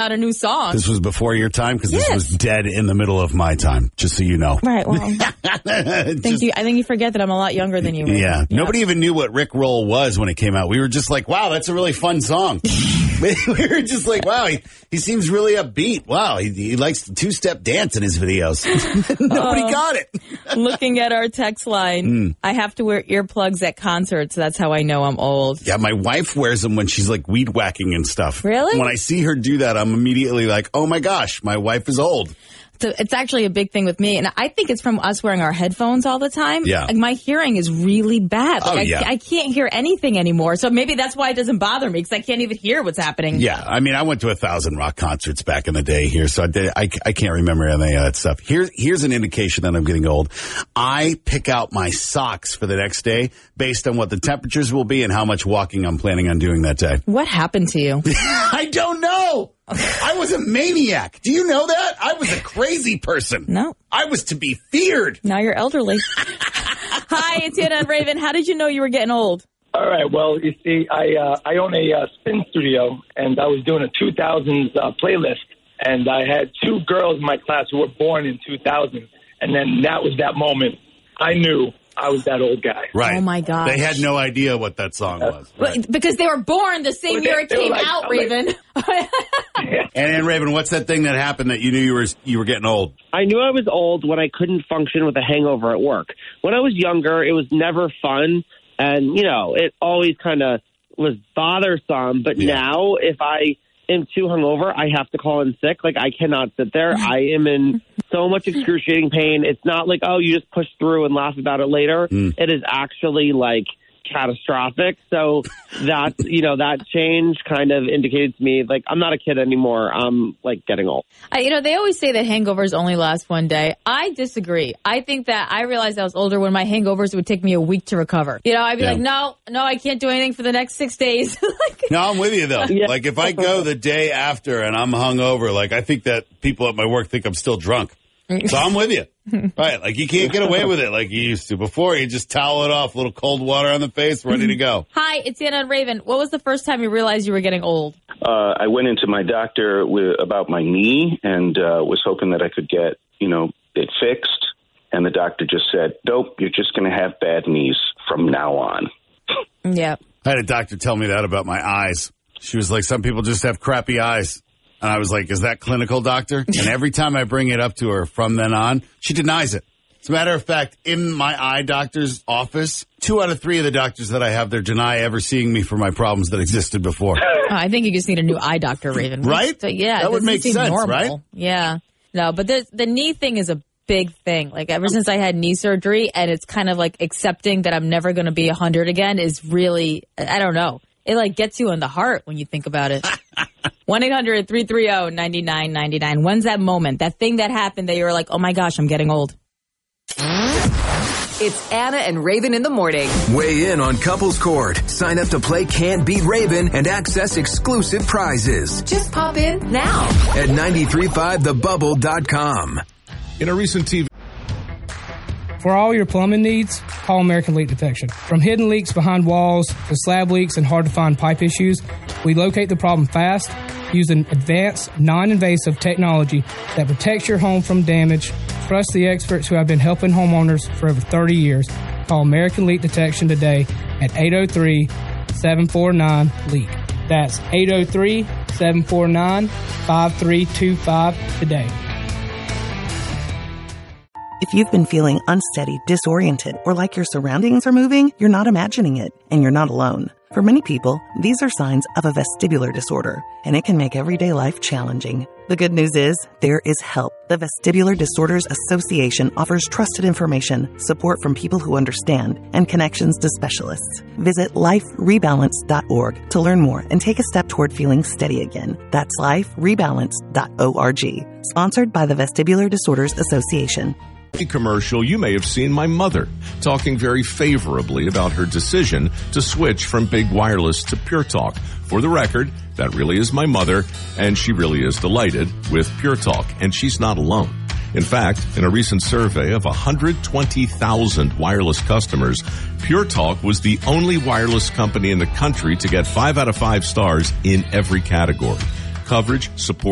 out a new song. This was before your time because this was dead in the middle of my time, just so you know. Right, well, I think you forget that I'm a lot younger than you. Yeah. Nobody even knew what Rick Roll was when it came out. We were just like, wow, that's a really fun song. We were just like, wow, he seems really upbeat. Wow, he likes the two-step dance in his videos. Nobody got it. Looking at our text line, I have to wear earplugs at concerts. That's how I know I'm old. Yeah, my wife wears them when she's like weed whacking and stuff. Really? When I see her do that, I'm immediately like, oh my gosh, my wife is old. It's actually a big thing with me, and I think it's from us wearing our headphones all the time. Yeah. Like, my hearing is really bad. Like, yeah. I can't hear anything anymore, so maybe that's why it doesn't bother me, because I can't even hear what's happening. Yeah, I mean, I went to 1,000 rock concerts back in the day here, so I can't remember any of that stuff. Here's an indication that I'm getting old. I pick out my socks for the next day based on what the temperatures will be and how much walking I'm planning on doing that day. What happened to you? I don't know. I was a maniac. Do you know that? I was a crazy person. No. I was to be feared. Now you're elderly. Hi, it's Anna and Raven. How did you know you were getting old? All right. Well, you see, I own a spin studio, and I was doing a 2000s playlist, and I had two girls in my class who were born in 2000, and then that was that moment. I knew I was that old guy. Right. Oh, my gosh. They had no idea what that song was. Right. Because they were born the same year it came out, Raven. And Raven, what's that thing that happened that you knew you were getting old? I knew I was old when I couldn't function with a hangover at work. When I was younger, it was never fun. And, it always kind of was bothersome. But now, if I am too hungover, I have to call in sick. Like, I cannot sit there. I am in so much excruciating pain. It's not like, oh, you just push through and laugh about it later. It is actually, like, catastrophic. So that, that change kind of indicated to me, like, I'm not a kid anymore. I'm, like, getting old. They always say that hangovers only last one day. I disagree. I think that I realized I was older when my hangovers would take me a week to recover. I'd be like, no, I can't do anything for the next 6 days. No, I'm with you, though. Yeah. Like, if I go the day after and I'm hungover, like, I think that people at my work think I'm still drunk. So I'm with you. Right. Like, you can't get away with it like you used to. Before, you just towel it off, a little cold water on the face, ready to go. Hi, it's Anna and Raven. What was the first time you realized you were getting old? I went into my doctor about my knee and was hoping that I could get, it fixed. And the doctor just said, nope, you're just going to have bad knees from now on. Yeah. I had a doctor tell me that about my eyes. She was like, some people just have crappy eyes. And I was like, is that clinical, doctor? And every time I bring it up to her from then on, she denies it. As a matter of fact, in my eye doctor's office, 2 out of 3 of the doctors that I have there deny ever seeing me for my problems that existed before. I think you just need a new eye doctor, Raven. Right? So, yeah. That would make sense, normal. right? Yeah. No, but the knee thing is a big thing. Like, ever since I had knee surgery, and it's kind of like accepting that I'm never going to be 100 again is really, I don't know. It, like, gets you in the heart when you think about it. 1-800-330-9999. When's that moment, that thing that happened that you were like, oh, my gosh, I'm getting old? It's Anna and Raven in the morning. Weigh in on Couples Court. Sign up to play Can't Beat Raven and access exclusive prizes. Just pop in now at 935thebubble.com. In a recent TV. For all your plumbing needs, call American Leak Detection. From hidden leaks behind walls to slab leaks and hard-to-find pipe issues, we locate the problem fast using advanced, non-invasive technology that protects your home from damage. Trust the experts who have been helping homeowners for over 30 years. Call American Leak Detection today at 803-749-LEAK. That's 803-749-5325 today. If you've been feeling unsteady, disoriented, or like your surroundings are moving, you're not imagining it, and you're not alone. For many people, these are signs of a vestibular disorder, and it can make everyday life challenging. The good news is, there is help. The Vestibular Disorders Association offers trusted information, support from people who understand, and connections to specialists. Visit liferebalance.org to learn more and take a step toward feeling steady again. That's liferebalance.org. Sponsored by the Vestibular Disorders Association. Commercial, you may have seen my mother talking very favorably about her decision to switch from Big Wireless to Pure Talk. For the record, that really is my mother, and she really is delighted with Pure Talk, and she's not alone. In fact, in a recent survey of 120,000 wireless customers, Pure Talk was the only wireless company in the country to get 5 out of 5 stars in every category. Coverage, support,